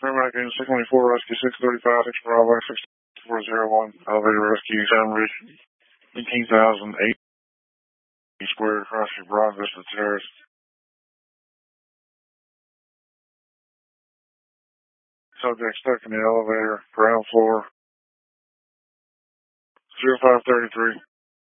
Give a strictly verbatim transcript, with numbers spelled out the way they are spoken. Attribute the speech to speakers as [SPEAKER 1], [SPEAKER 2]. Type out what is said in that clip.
[SPEAKER 1] Paramedic in six twenty-four, rescue six thirty-five, six Bravo, six four zero one, elevator rescue, Sound Ridge, eighteen thousand eight square across your Broad Vista Terrace. Subject stuck in the elevator, ground floor, zero five thirty-three.